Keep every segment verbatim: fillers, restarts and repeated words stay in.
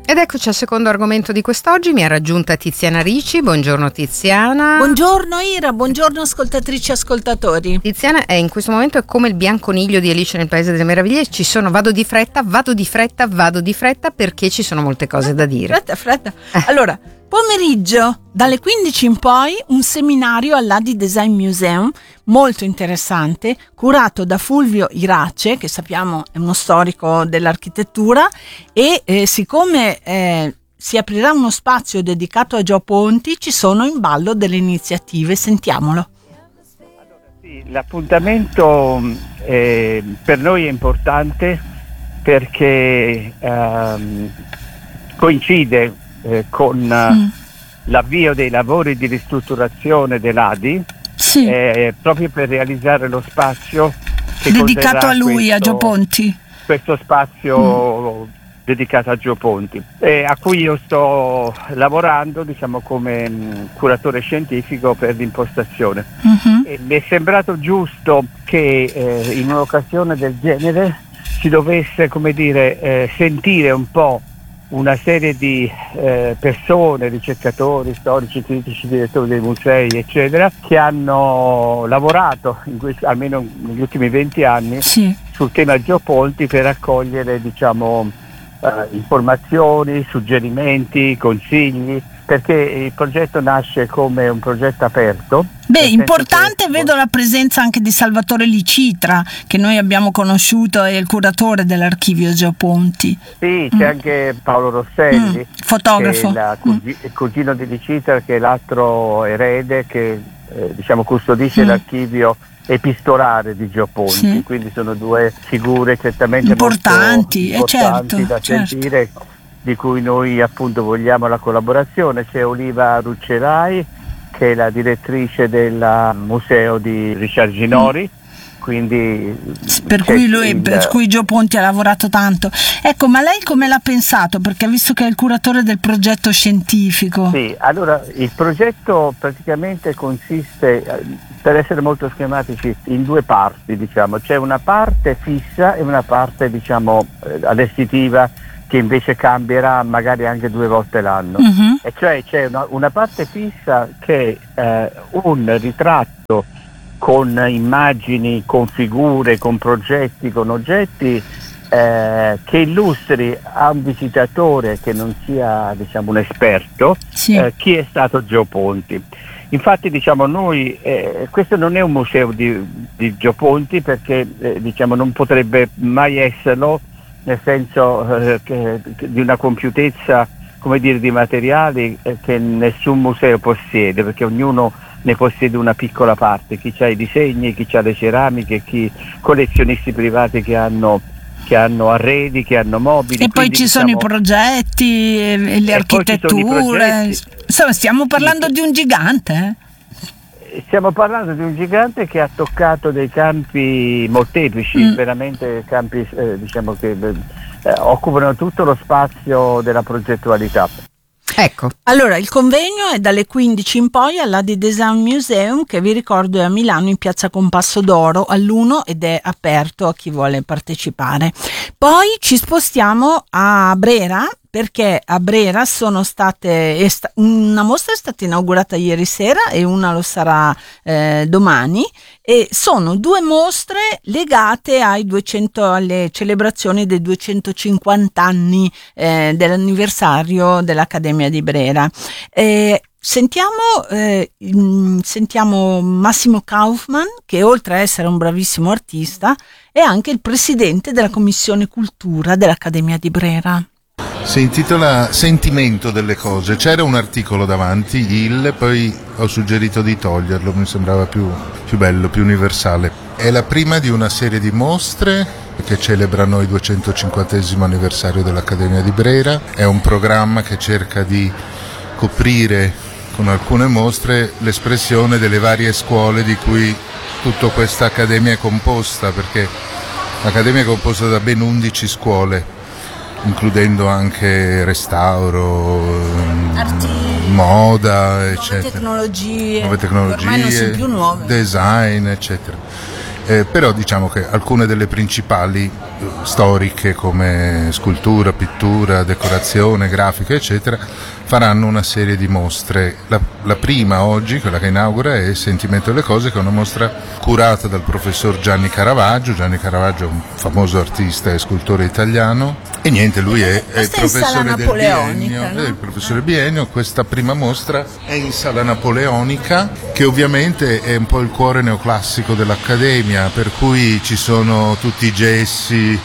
Ed eccoci al secondo argomento di quest'oggi. Mi ha raggiunta Tiziana Ricci. Buongiorno Tiziana. Buongiorno Ira, buongiorno ascoltatrici e ascoltatori. Tiziana è in questo momento è come il bianconiglio di Alice nel Paese delle Meraviglie. Ci sono, vado di fretta, vado di fretta, vado di fretta perché ci sono molte cose da dire. Fretta, fretta. Allora, pomeriggio dalle quindici in poi un seminario all'A D I Design Museum molto interessante, curato da Fulvio Irace, che sappiamo è uno storico dell'architettura, e eh, siccome eh, si aprirà uno spazio dedicato a Gio Ponti, ci sono in ballo delle iniziative. Sentiamolo. Allora, sì, l'appuntamento eh, per noi è importante perché ehm, coincide eh, con mm. l'avvio dei lavori di ristrutturazione dell'A D I, sì. eh, proprio per realizzare lo spazio che dedicato a lui, questo, a Gio Ponti. Questo spazio mm. dedicato a Gio Ponti, eh, a cui io sto lavorando, diciamo, come mh, curatore scientifico per l'impostazione. Mm-hmm. E mi è sembrato giusto che eh, in un'occasione del genere si dovesse, come dire, eh, sentire un po' una serie di eh, persone, ricercatori, storici, critici, direttori dei musei, eccetera, che hanno lavorato, in questo, almeno negli ultimi venti anni, sì. sul tema Gio Ponti per raccogliere, diciamo, eh, informazioni, suggerimenti, consigli, perché il progetto nasce come un progetto aperto. Beh, importante, che... vedo la presenza anche di Salvatore Licitra, che noi abbiamo conosciuto, è il curatore dell'archivio Gio Ponti. Sì, c'è mm. anche Paolo Rosselli, mm. fotografo, che è cugi- mm. il cugino di Licitra, che è l'altro erede che eh, diciamo custodisce mm. l'archivio epistolare di Gio Ponti, sì. quindi sono due figure certamente importanti, molto importanti eh certo, da certo. sentire, di cui noi appunto vogliamo la collaborazione. C'è Oliva Ruccerai, che è la direttrice del museo di Richard Ginori, mm. quindi per cui lui il... per cui Gio Ponti ha lavorato tanto. Ecco, ma lei come l'ha pensato? Perché ha visto che è il curatore del progetto scientifico. Sì, allora il progetto praticamente consiste, per essere molto schematici, in due parti, diciamo. C'è una parte fissa e una parte, diciamo, allestitiva, che invece cambierà magari anche due volte l'anno. Uh-huh. E cioè c'è una, una parte fissa che è eh, un ritratto con immagini, con figure, con progetti, con oggetti eh, che illustri a un visitatore che non sia, diciamo, un esperto, sì. eh, chi è stato Gio Ponti. Infatti, diciamo, noi eh, questo non è un museo di, di Gio Ponti, perché eh, diciamo non potrebbe mai esserlo, nel senso eh, che, che di una compiutezza, come dire, di materiali eh, che nessun museo possiede, perché ognuno ne possiede una piccola parte, chi ha i disegni, chi ha le ceramiche, chi collezionisti privati che hanno che hanno arredi, che hanno mobili. E poi ci diciamo, sono i progetti, e le e architetture, insomma stiamo parlando sì. di un gigante, eh? Stiamo parlando di un gigante che ha toccato dei campi molteplici, mm. veramente campi eh, diciamo che eh, occupano tutto lo spazio della progettualità. Ecco. Allora, il convegno è dalle quindici in poi all'A D I Design Museum, che vi ricordo è a Milano in piazza Compasso d'Oro all'uno ed è aperto a chi vuole partecipare. Poi ci spostiamo a Brera, perché a Brera sono state una mostra è stata inaugurata ieri sera e una lo sarà eh, domani, e sono due mostre legate ai duecento alle celebrazioni dei duecentocinquanta anni eh, dell'anniversario dell'Accademia di Brera. Eh, Sentiamo, eh, sentiamo Massimo Kaufmann, che oltre a essere un bravissimo artista è anche il presidente della Commissione Cultura dell'Accademia di Brera. Si intitola Sentimento delle cose. C'era un articolo davanti, il, poi ho suggerito di toglierlo, mi sembrava più, più bello, più universale. È la prima di una serie di mostre che celebrano il duecentocinquantesimo anniversario dell'Accademia di Brera. È un programma che cerca di coprire con alcune mostre l'espressione delle varie scuole di cui tutta questa accademia è composta, perché l'accademia è composta da ben undici scuole, includendo anche restauro, arti, moda, nuove eccetera. Tecnologie, nuove tecnologie, ormai non sono più nuove. Design, eccetera. Eh, però diciamo che alcune delle principali storiche come scultura, pittura, decorazione, grafica, eccetera, faranno una serie di mostre. La, la prima oggi, quella che inaugura, è Sentimento delle cose, che è una mostra curata dal professor Gianni Caravaggio. Gianni Caravaggio è un famoso artista e scultore italiano, e niente, lui è, è il professore del biennio, no? È il professore biennio. Questa prima mostra è in Sala Napoleonica, che ovviamente è un po' il cuore neoclassico dell'Accademia, per cui ci sono tutti i gessi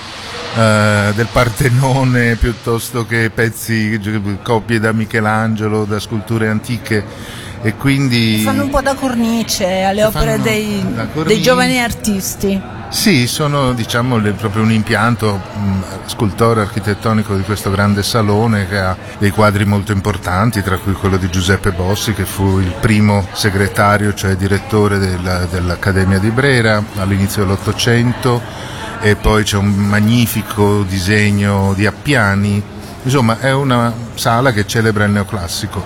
Uh, del Partenone, piuttosto che pezzi, copie da Michelangelo, da sculture antiche, e quindi fanno un po' da cornice alle opere dei, dei giovani artisti. Sì, sono, diciamo, le, proprio un impianto mh, scultoreo architettonico di questo grande salone, che ha dei quadri molto importanti, tra cui quello di Giuseppe Bossi, che fu il primo segretario, cioè direttore della, dell'Accademia di Brera all'inizio dell'Ottocento. E poi c'è un magnifico disegno di Appiani. Insomma, è una sala che celebra il neoclassico,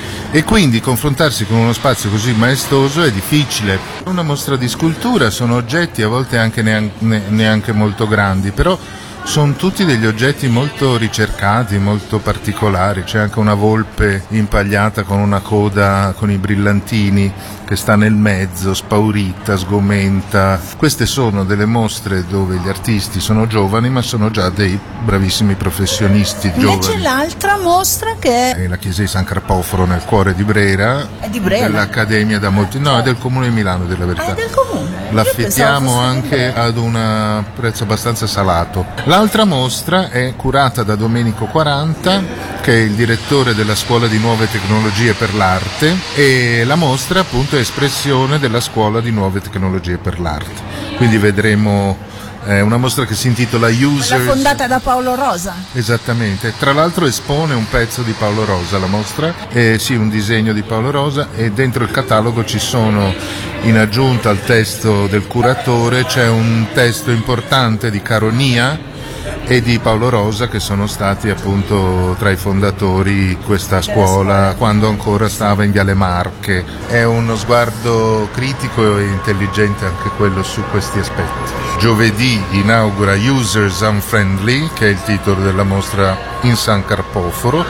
e quindi confrontarsi con uno spazio così maestoso è difficile. Una mostra di scultura sono oggetti a volte anche neanche, neanche molto grandi, però sono tutti degli oggetti molto ricercati, molto particolari. C'è anche una volpe impagliata con una coda con i brillantini che sta nel mezzo, spaurita, sgomenta. Queste sono delle mostre dove gli artisti sono giovani, ma sono già dei bravissimi professionisti giovani. Invece l'altra mostra, che è la chiesa di San Carpoforo nel cuore di Brera, è di Brera, dell'Accademia da molti, no, è del Comune di Milano, della verità. Ah, è del Comune. L'affittiamo anche ad un prezzo abbastanza salato. L'altra mostra è curata da Domenico Quaranta, che è il direttore della Scuola di Nuove Tecnologie per l'Arte, e la mostra appunto è espressione della Scuola di Nuove Tecnologie per l'Arte. Quindi vedremo eh, una mostra che si intitola Users. Fondata da Paolo Rosa. Esattamente. Tra l'altro espone un pezzo di Paolo Rosa la mostra, eh, sì, un disegno di Paolo Rosa, e dentro il catalogo ci sono, in aggiunta al testo del curatore, c'è un testo importante di Caronia e di Paolo Rosa, che sono stati appunto tra i fondatori di questa scuola quando ancora stava in Viale Marche. È uno sguardo critico e intelligente anche quello su questi aspetti. Giovedì inaugura Users Unfriendly, che è il titolo della mostra in San Carpoforo.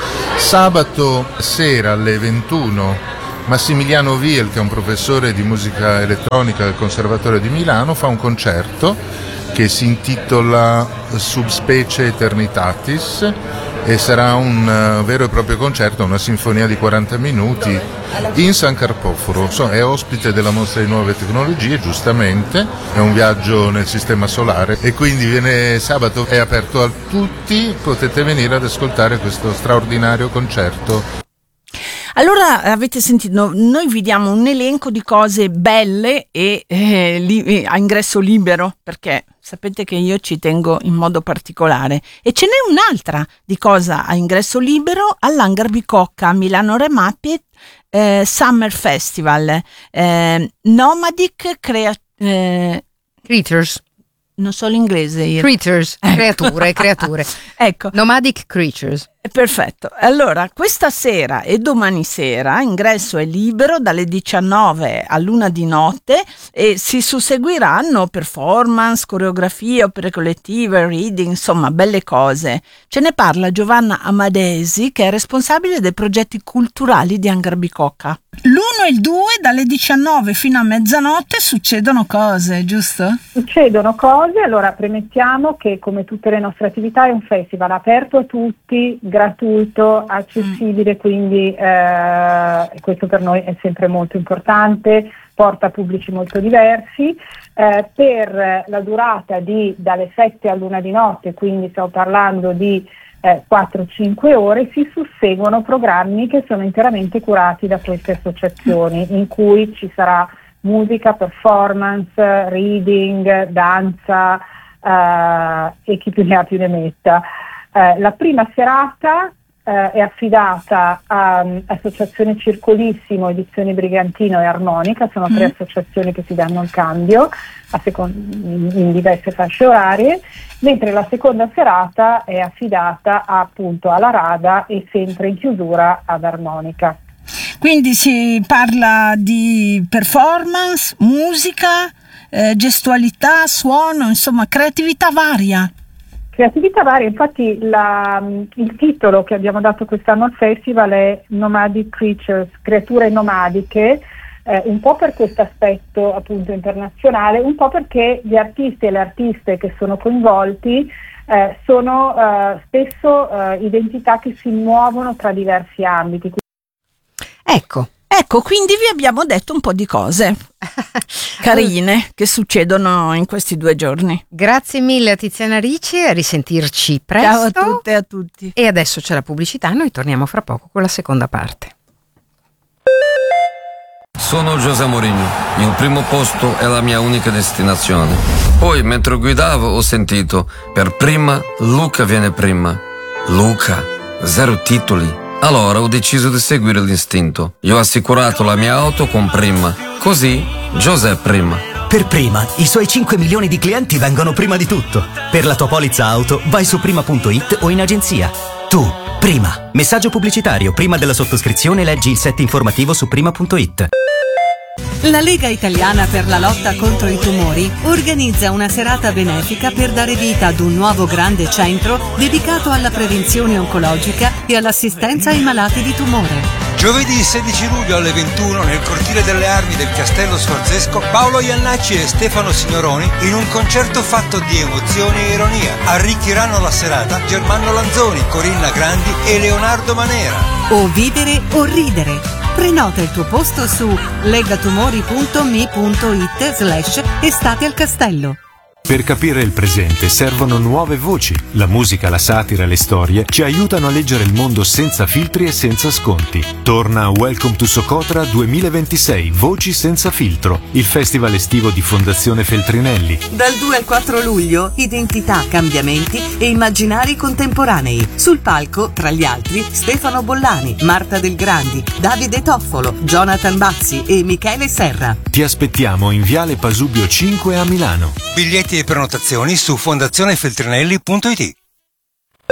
Sabato sera alle ventuno Massimiliano Viel, che è un professore di musica elettronica del Conservatorio di Milano, fa un concerto che si intitola Subspecie Eternitatis, e sarà un uh, vero e proprio concerto, una sinfonia di quaranta minuti in San Carpoforo. So, è ospite della mostra di Nuove Tecnologie, giustamente, è un viaggio nel sistema solare, e quindi viene sabato, è aperto a tutti, potete venire ad ascoltare questo straordinario concerto. Allora, avete sentito, noi vi diamo un elenco di cose belle e eh, li, a ingresso libero, perché sapete che io ci tengo in modo particolare, e ce n'è un'altra di cosa a ingresso libero all'Hangar Bicocca a Milano Remappie, eh, Summer Festival, eh, Nomadic Crea- eh, Creatures. Non so l'inglese io. Creatures, creature, creature. Ecco. Nomadic Creatures. Perfetto. Allora, questa sera e domani sera ingresso è libero dalle diciannove all'una di notte, e si susseguiranno performance, coreografie, opere collettive, reading, insomma belle cose. Ce ne parla Giovanna Amadesi, che è responsabile dei progetti culturali di Hangar Bicocca. L'uno e il due dalle diciannove fino a mezzanotte succedono cose, giusto? Succedono cose. Allora, premettiamo che, come tutte le nostre attività, è un festival aperto a tutti, gratuito, accessibile, mm. quindi eh, questo per noi è sempre molto importante, porta pubblici molto diversi. Eh, per la durata di dalle sette all'una di notte, quindi stiamo parlando di eh, quattro cinque ore, si susseguono programmi che sono interamente curati da queste associazioni, in cui ci sarà musica, performance, reading, danza eh, e chi più ne ha più ne metta. Eh, la prima serata eh, è affidata a um, Associazione Circolissimo, Edizioni Brigantino e Armonica, sono mm. tre associazioni che si danno il cambio a second- in, in diverse fasce orarie, mentre la seconda serata è affidata appunto alla Rada e sempre in chiusura ad Armonica. Quindi si parla di performance, musica, eh, gestualità, suono, insomma creatività varia. Creatività varia, infatti la, il titolo che abbiamo dato quest'anno al festival è Nomadic Creatures, creature nomadiche, eh, un po' per questo aspetto appunto internazionale, un po' perché gli artisti e le artiste che sono coinvolti eh, sono eh, spesso eh, identità che si muovono tra diversi ambiti. Ecco. Ecco, quindi vi abbiamo detto un po' di cose carine che succedono in questi due giorni. Grazie mille a Tiziana Ricci e a risentirci presto. Ciao a tutte e a tutti. E adesso c'è la pubblicità, noi torniamo fra poco con la seconda parte. Sono José Mourinho, il primo posto è la mia unica destinazione. Poi mentre guidavo ho sentito, per prima Luca viene prima. Luca, zero titoli. Allora ho deciso di seguire l'istinto. Io ho assicurato la mia auto con Prima. Così, José Prima. Per Prima, i suoi cinque milioni di clienti vengono prima di tutto. Per la tua polizza auto, vai su prima punto it o in agenzia. Tu, Prima. Messaggio pubblicitario. Prima della sottoscrizione leggi il set informativo su prima punto it. La Lega Italiana per la lotta contro i tumori organizza una serata benefica per dare vita ad un nuovo grande centro dedicato alla prevenzione oncologica e all'assistenza ai malati di tumore. Giovedì sedici luglio alle ventuno nel cortile delle armi del Castello Sforzesco, Paolo Iannacci e Stefano Signoroni in un concerto fatto di emozioni e ironia. Arricchiranno la serata Germano Lanzoni, Corinna Grandi e Leonardo Manera. O vivere o ridere. Prenota il tuo posto su legatumori punto me punto it slash estate al castello. Per capire il presente servono nuove voci. La musica, la satira e le storie ci aiutano a leggere il mondo senza filtri e senza sconti. Torna Welcome to Socotra duemilaventisei, Voci senza filtro, il festival estivo di Fondazione Feltrinelli. Dal due al quattro luglio, identità, cambiamenti e immaginari contemporanei. Sul palco, tra gli altri, Stefano Bollani, Marta Del Grandi, Davide Toffolo, Jonathan Bazzi e Michele Serra. Ti aspettiamo in Viale Pasubio cinque a Milano. Biglietti e prenotazioni su fondazionefeltrinelli punto it.